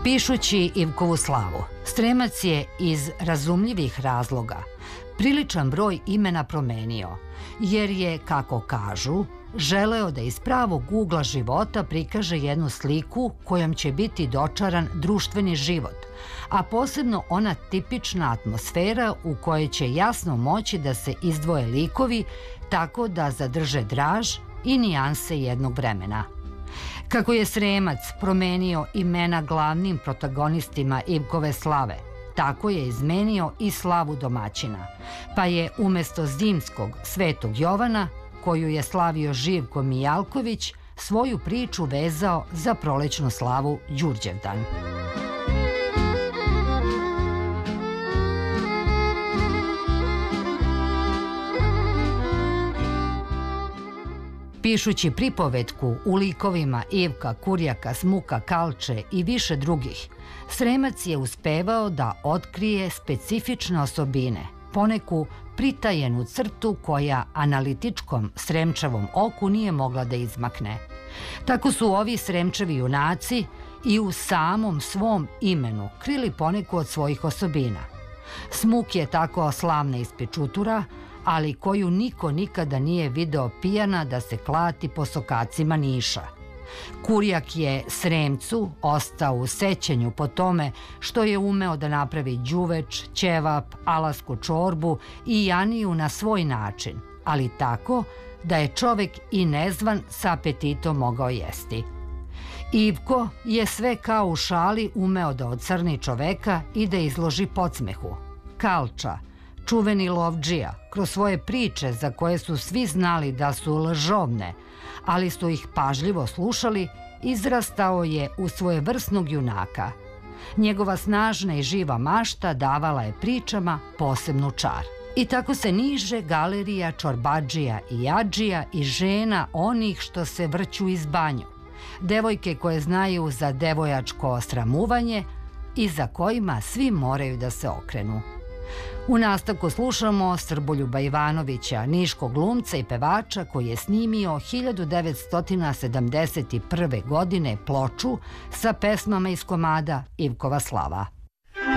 Pišući Ivkovu slavu, Sremac je iz razumljivih razloga priličan broj imena promenio, jer je, kako kažu, želeo da iz pravog ugla života prikaže jednu sliku kojom će biti dočaran društveni život, a posebno ona tipična atmosfera u kojoj će jasno moći da se izdvoje likovi tako da zadrže draž i nijanse jednog vremena. Kako je Sremac promenio imena glavnim protagonistima Ivkove slave, tako je izmenio i slavu domaćina, pa je umesto zimskog Svetog Jovana, koju je slavio Živko Mijalković, svoju priču vezao za prolećnu slavu Đurđevdan. Pišući pripovetku u likovima Ivka, Kurjaka, Smuka, Kalče i više drugih, Sremac je uspevao da otkrije specifične osobine, poneku pritajenu crtu koja analitičkom Sremčevom oku nije mogla da izmakne. Tako su ovi Sremčevi junaci i u samom svom imenu krili poneku od svojih osobina. Smuk je tako slavna iz Pičutura, ali koju niko nikada nije video pijana da se klati po sokacima Niša. Kurjak je Sremcu ostao u sećanju po tome što je umeo da napravi đuveč, ćevap, alasku čorbu i janiju na svoj način, ali tako da je čovek i nezvan sa apetitom mogao jesti. Ivko je sve kao u šali umeo da ocrni čoveka i da izloži podsmehu. Kalča, čuveni lovdžija, kroz svoje priče za koje su svi znali da su lažovne, ali su ih pažljivo slušali, izrastao je u svojevrsnog junaka. Njegova snažna i živa mašta davala je pričama posebnu čar. I tako se niže galerija čorbadžija i jadžija i žena onih što se vrću iz banju. Devojke koje znaju za devojačko osramuvanje i za kojima svi moraju da se okrenu. U nastavku slušamo Srboljuba Ivanovića, niškog glumca i pevača koji je snimio 1971. godine ploču sa pesmama iz komada Ivkova slava.